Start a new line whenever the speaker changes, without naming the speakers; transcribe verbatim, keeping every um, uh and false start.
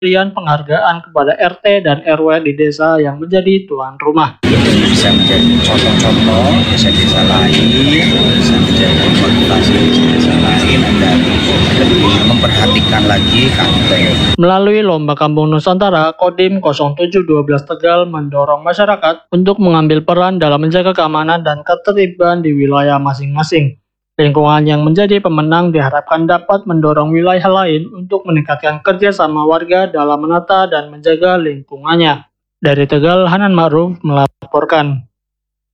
pemberian penghargaan kepada R T dan R W di desa yang menjadi tuan rumah.
Bisa menjadi contoh-contoh desa-desa lain, bisa menjadi motivasi desa lain agar lebih memperhatikan lagi K P.
Melalui Lomba Kampung Nusantara, Kodim nol tujuh satu dua Tegal mendorong masyarakat untuk mengambil peran dalam menjaga keamanan dan ketertiban di wilayah masing-masing. Lingkungan yang menjadi pemenang diharapkan dapat mendorong wilayah lain untuk meningkatkan kerjasama warga dalam menata dan menjaga lingkungannya. Dari Tegal, Hanan Ma'ruf melaporkan.